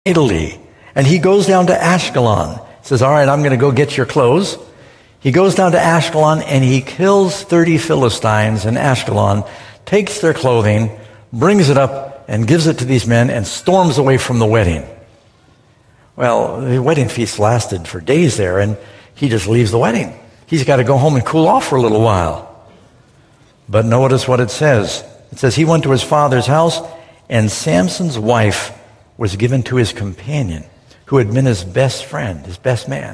Italy. And he goes down to Ashkelon. He says, all right, I'm going to go get your clothes. He goes down to Ashkelon and he kills 30 Philistines in Ashkelon, takes their clothing, brings it up and gives it to these men and storms away from the wedding. Well, the wedding feast lasted for days there and he just leaves the wedding. He's got to go home and cool off for a little while. But notice what it says. It says he went to his father's house and Samson's wife was given to his companion, who had been his best friend, his best man.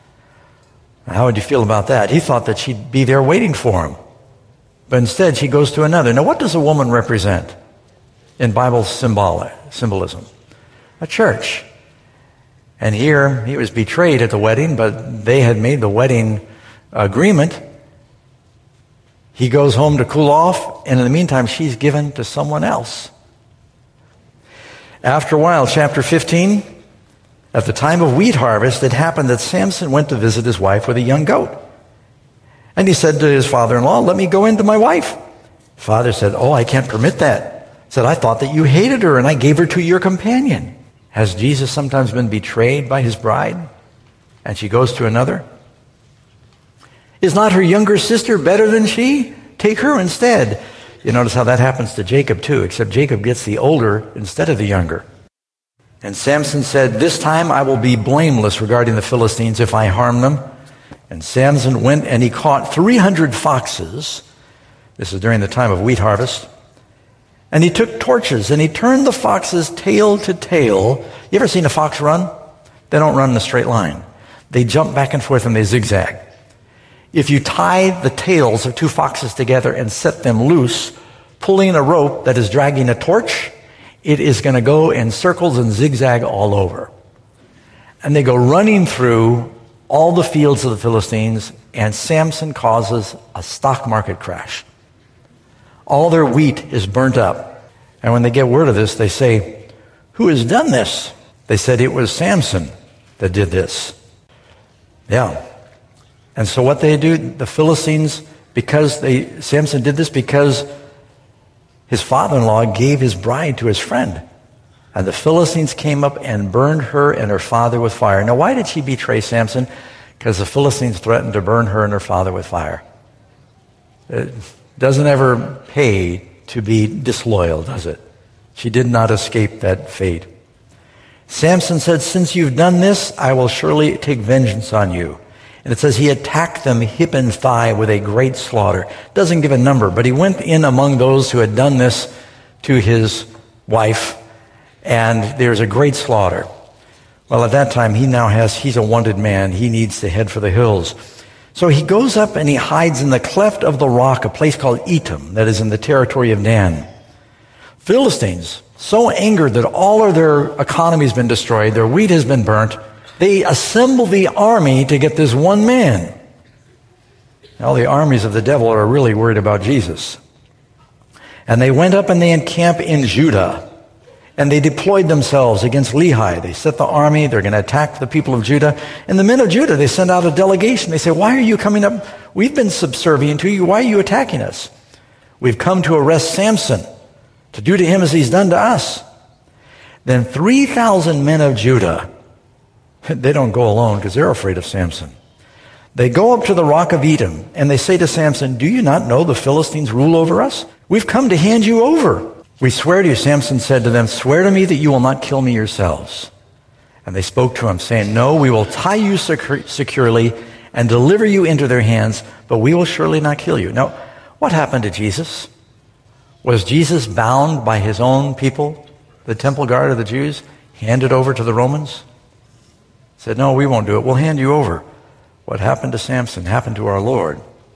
How would you feel about that? He thought that she'd be there waiting for him. But instead, she goes to another. Now, what does a woman represent in Bible symbolism? A church. And here, he was betrayed at the wedding, but they had made the wedding agreement. He goes home to cool off, and in the meantime, she's given to someone else. After a while, chapter 15, at the time of wheat harvest, it happened that Samson went to visit his wife with a young goat. And he said to his father-in-law, let me go into my wife. Father said, oh, I can't permit that. He said, I thought that you hated her and I gave her to your companion. Has Jesus sometimes been betrayed by his bride and she goes to another? Is not her younger sister better than she? Take her instead. You notice how that happens to Jacob too, except Jacob gets the older instead of the younger. And Samson said, this time I will be blameless regarding the Philistines if I harm them. And Samson went and he caught 300 foxes. This is during the time of wheat harvest. And he took torches and he turned the foxes tail to tail. You ever seen a fox run? They don't run in a straight line. They jump back and forth and they zigzag. If you tie the tails of two foxes together and set them loose, pulling a rope that is dragging a torch, it is going to go in circles and zigzag all over. And they go running through all the fields of the Philistines, and Samson causes a stock market crash. All their wheat is burnt up. And when they get word of this, they say, who has done this? They said it was Samson that did this. Yeah. And so what they do, the Philistines, Samson did this because his father-in-law gave his bride to his friend. And the Philistines came up and burned her and her father with fire. Now, why did she betray Samson? Because the Philistines threatened to burn her and her father with fire. It doesn't ever pay to be disloyal, does it? She did not escape that fate. Samson said, since you've done this, I will surely take vengeance on you. And it says he attacked them hip and thigh with a great slaughter. Doesn't give a number, but he went in among those who had done this to his wife, and there's a great slaughter. Well, at that time, he's a wanted man. He needs to head for the hills. So he goes up and he hides in the cleft of the rock, a place called Etam, that is in the territory of Dan. Philistines, so angered that all of their economy has been destroyed, their wheat has been burnt, they assemble the army to get this one man. Now, the armies of the devil are really worried about Jesus. And they went up and they encamped in Judah. And they deployed themselves against Lehi. They set the army. They're going to attack the people of Judah. And the men of Judah, they send out a delegation. They say, why are you coming up? We've been subservient to you. Why are you attacking us? We've come to arrest Samson, to do to him as he's done to us. Then 3,000 men of Judah, they don't go alone because they're afraid of Samson. They go up to the rock of Etam and they say to Samson, do you not know the Philistines rule over us? We've come to hand you over. We swear to you, Samson said to them, swear to me that you will not kill me yourselves. And they spoke to him, saying, no, we will tie you securely and deliver you into their hands, but we will surely not kill you. Now, what happened to Jesus? Was Jesus bound by his own people, the temple guard of the Jews, handed over to the Romans? Said, no, we won't do it. We'll hand you over. What happened to Samson happened to our Lord.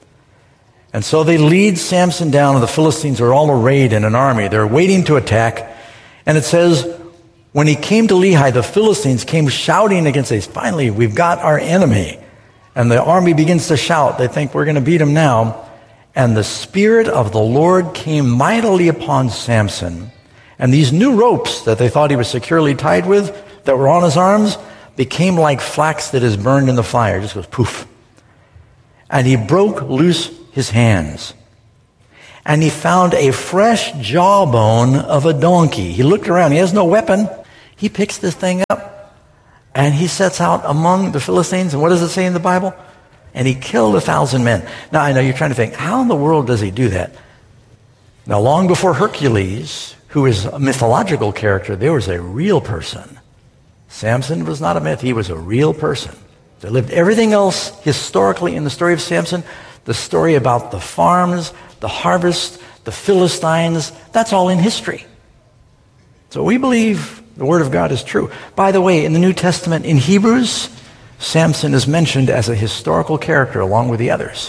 And so they lead Samson down, and the Philistines are all arrayed in an army. They're waiting to attack. And it says, when he came to Lehi, the Philistines came shouting against us. Finally, we've got our enemy. And the army begins to shout. They think we're going to beat him now. And the Spirit of the Lord came mightily upon Samson. And these new ropes that they thought he was securely tied with, that were on his arms, became like flax that is burned in the fire. It just goes poof. And he broke loose his hands. And he found a fresh jawbone of a donkey. He looked around. He has no weapon. He picks this thing up, and he sets out among the Philistines, and what does it say in the Bible? And he killed 1,000 men. Now, I know you're trying to think, how in the world does he do that? Now, long before Hercules, who is a mythological character, there was a real person. Samson was not a myth. He was a real person. They lived everything else historically in the story of Samson, the story about the farms, the harvest, the Philistines, that's all in history. So we believe the Word of God is true. By the way, in the New Testament, in Hebrews, Samson is mentioned as a historical character along with the others.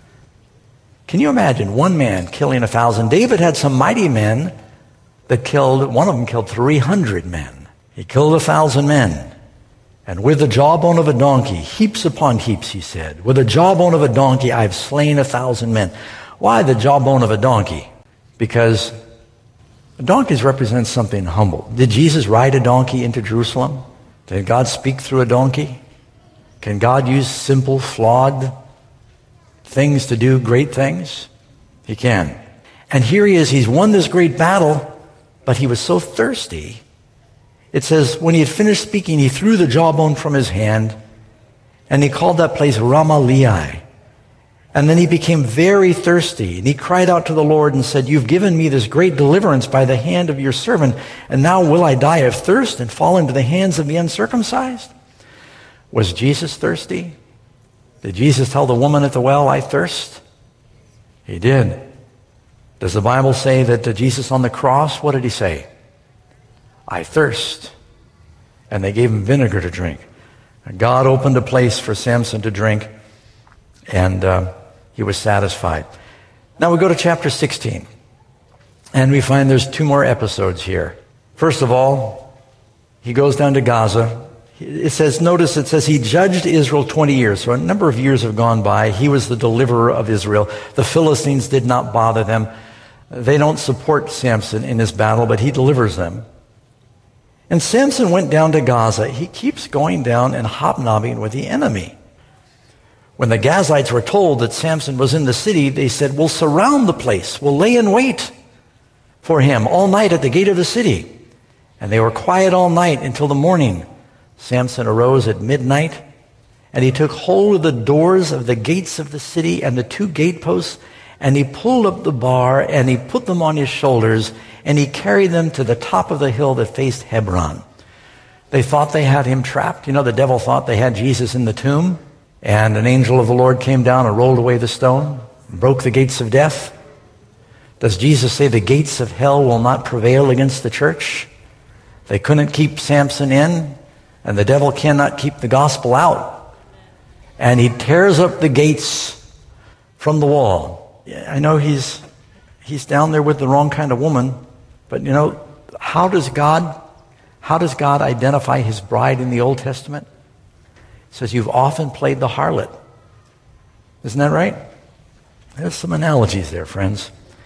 Can you imagine one man killing 1,000? David had some mighty men that one of them killed 300 men. He killed 1,000 men. And with the jawbone of a donkey, heaps upon heaps, he said, with the jawbone of a donkey, I've slain 1,000 men. Why the jawbone of a donkey? Because donkeys represent something humble. Did Jesus ride a donkey into Jerusalem? Did God speak through a donkey? Can God use simple, flawed things to do great things? He can. And here he is. He's won this great battle, but he was so thirsty. It says, when he had finished speaking, he threw the jawbone from his hand, and he called that place Ramah-Lehi. And then he became very thirsty, and he cried out to the Lord and said, you've given me this great deliverance by the hand of your servant, and now will I die of thirst and fall into the hands of the uncircumcised? Was Jesus thirsty? Did Jesus tell the woman at the well, I thirst? He did. Does the Bible say that Jesus on the cross, what did he say? I thirst. And they gave him vinegar to drink. And God opened a place for Samson to drink, and he was satisfied. Now we go to chapter 16, and we find there's 2 more episodes here. First of all, he goes down to Gaza. It says he judged Israel 20 years. So a number of years have gone by. He was the deliverer of Israel. The Philistines did not bother them. They don't support Samson in his battle, but he delivers them. And Samson went down to Gaza. He keeps going down and hobnobbing with the enemy. When the Gazites were told that Samson was in the city, they said, we'll surround the place. We'll lay in wait for him all night at the gate of the city. And they were quiet all night until the morning. Samson arose at midnight, and he took hold of the doors of the gates of the city and the 2 gateposts, and he pulled up the bar, and he put them on his shoulders, and he carried them to the top of the hill that faced Hebron. They thought they had him trapped. You know, the devil thought they had Jesus in the tomb, and an angel of the Lord came down and rolled away the stone, and broke the gates of death. Does Jesus say the gates of hell will not prevail against the church? They couldn't keep Samson in, and the devil cannot keep the gospel out. And he tears up the gates from the wall. I know he's down there with the wrong kind of woman, but you know, how does God identify his bride in the Old Testament? It says, you've often played the harlot. Isn't that right? There's some analogies there, friends.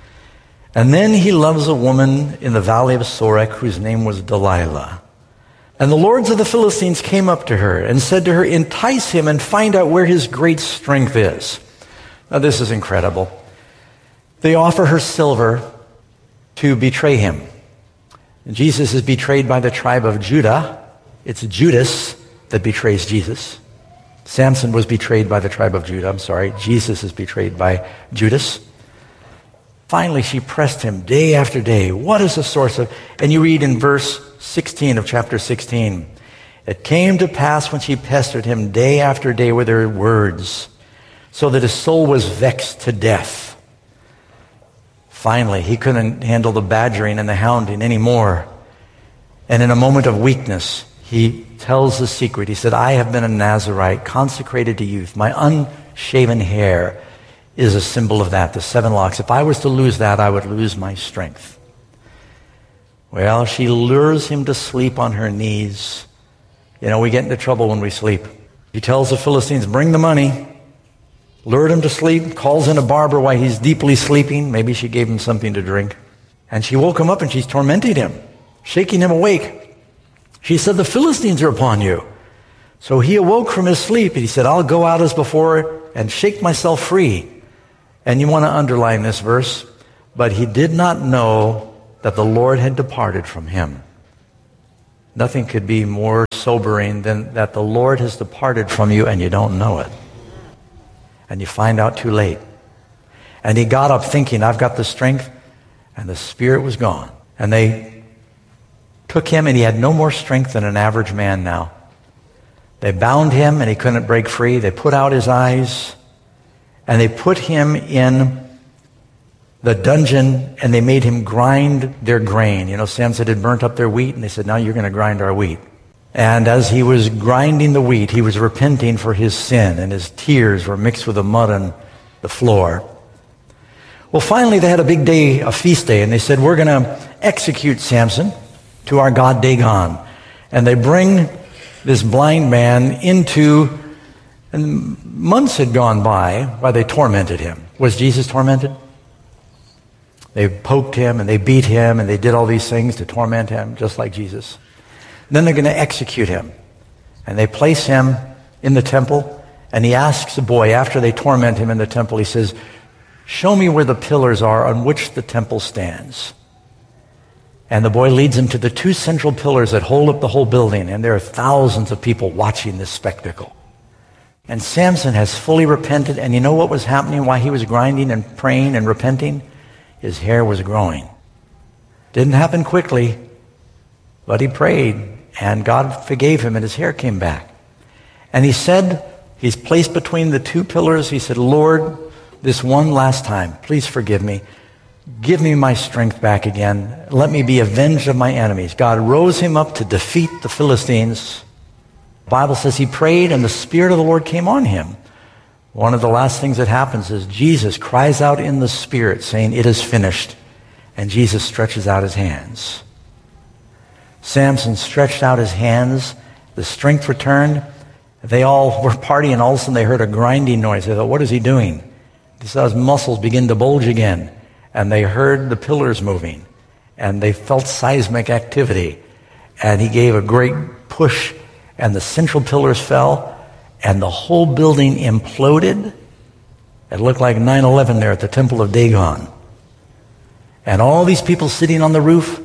And then he loves a woman in the valley of Sorek whose name was Delilah. And the lords of the Philistines came up to her and said to her, entice him and find out where his great strength is. Now this is incredible. They offer her silver to betray him. And Jesus is betrayed by the tribe of Judah. It's Judas that betrays Jesus. Samson was betrayed by the tribe of Judah. Jesus is betrayed by Judas. Finally, she pressed him day after day. What is the source of... And you read in verse 16 of chapter 16. It came to pass when she pestered him day after day with her words, so that his soul was vexed to death. Finally, he couldn't handle the badgering and the hounding anymore. And in a moment of weakness, he tells the secret. He said, I have been a Nazirite, consecrated to youth. My unshaven hair is a symbol of that, the 7 locks. If I was to lose that, I would lose my strength. Well, she lures him to sleep on her knees. You know, we get into trouble when we sleep. He tells the Philistines, bring the money. Lured him to sleep, calls in a barber while he's deeply sleeping. Maybe she gave him something to drink. And she woke him up and she's tormenting him, shaking him awake. She said, the Philistines are upon you. So he awoke from his sleep and he said, I'll go out as before and shake myself free. And you want to underline this verse. But he did not know that the Lord had departed from him. Nothing could be more sobering than that the Lord has departed from you and you don't know it. And you find out too late. And he got up thinking, I've got the strength, and the Spirit was gone. And they took him, and he had no more strength than an average man now. They bound him, and he couldn't break free. They put out his eyes, and they put him in the dungeon, and they made him grind their grain. You know, Samson had burnt up their wheat, and they said, now you're going to grind our wheat. And as he was grinding the wheat, he was repenting for his sin, and his tears were mixed with the mud on the floor. Well, finally, they had a big day, a feast day, and they said, we're going to execute Samson to our god Dagon. And they bring this blind man into, and months had gone by while they tormented him. Was Jesus tormented? They poked him and they beat him and they did all these things to torment him, just like Jesus. Then they're going to execute him. And they place him in the temple, and he asks the boy, after they torment him in the temple, he says, show me where the pillars are on which the temple stands. And the boy leads him to the two central pillars that hold up the whole building, and there are thousands of people watching this spectacle. And Samson has fully repented, and you know what was happening while he was grinding and praying and repenting? His hair was growing. Didn't happen quickly, but he prayed, and God forgave him, and his hair came back. And he said, he's placed between the two pillars, he said, Lord, this one last time, please forgive me. Give me my strength back again. Let me be avenged of my enemies. God rose him up to defeat the Philistines. The Bible says he prayed, and the Spirit of the Lord came on him. One of the last things that happens is Jesus cries out in the Spirit, saying, it is finished. And Jesus stretches out his hands. Samson stretched out his hands. The strength returned. They all were partying. All of a sudden they heard a grinding noise. They thought, what is he doing? They saw his muscles begin to bulge again. And they heard the pillars moving. And they felt seismic activity. And he gave a great push, and the central pillars fell. And the whole building imploded. It looked like 9/11 there at the Temple of Dagon. And all these people sitting on the roof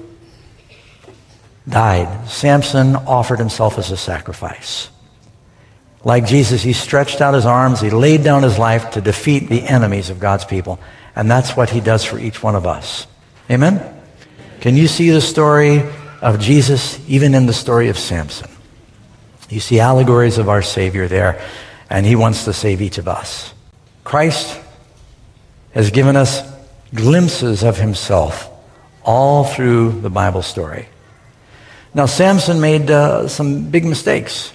died. Samson offered himself as a sacrifice. Like Jesus, he stretched out his arms. He laid down his life to defeat the enemies of God's people. And that's what he does for each one of us. Amen? Can you see the story of Jesus even in the story of Samson? You see allegories of our Savior there, and he wants to save each of us. Christ has given us glimpses of himself all through the Bible story. Now, Samson made some big mistakes,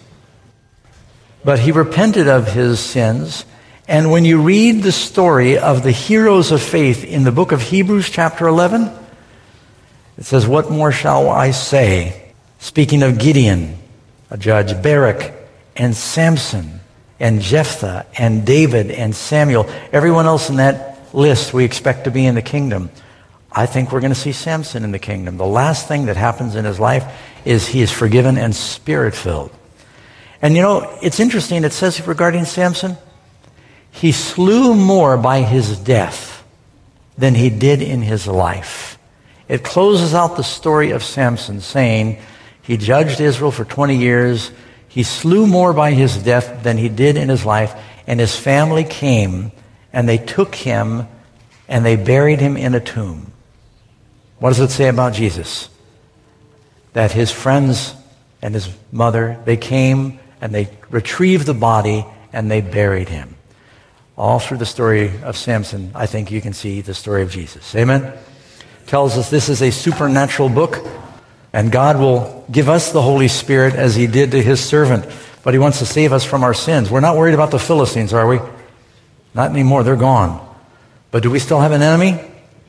but he repented of his sins. And when you read the story of the heroes of faith in the book of Hebrews chapter 11, it says, what more shall I say? Speaking of Gideon, a judge, Barak, and Samson, and Jephthah, and David, and Samuel. Everyone else in that list we expect to be in the kingdom. I think we're going to see Samson in the kingdom. The last thing that happens in his life is he is forgiven and Spirit-filled. And you know, it's interesting, it says regarding Samson, he slew more by his death than he did in his life. It closes out the story of Samson saying, he judged Israel for 20 years. He slew more by his death than he did in his life. And his family came, and they took him, and they buried him in a tomb. What does it say about Jesus? That his friends and his mother, they came, and they retrieved the body, and they buried him. All through the story of Samson, I think you can see the story of Jesus. Amen? Tells us this is a supernatural book. And God will give us the Holy Spirit as he did to his servant. But he wants to save us from our sins. We're not worried about the Philistines, are we? Not anymore. They're gone. But do we still have an enemy?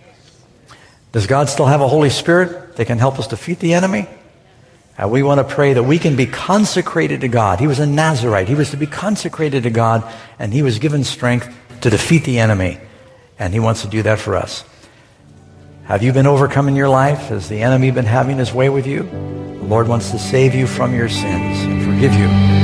Does God still have a Holy Spirit that can help us defeat the enemy? And we want to pray that we can be consecrated to God. He was a Nazirite. He was to be consecrated to God, and he was given strength to defeat the enemy. And he wants to do that for us. Have you been overcome in your life? Has the enemy been having his way with you? The Lord wants to save you from your sins and forgive you.